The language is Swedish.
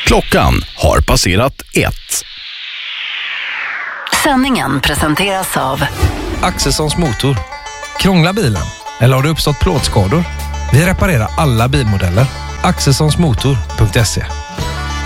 Klockan har passerat 1. Sändningen presenteras av Axelssons motor. Krånglar bilen? Eller har det uppstått plåtskador? Vi reparerar alla bilmodeller. Axelssonsmotor.se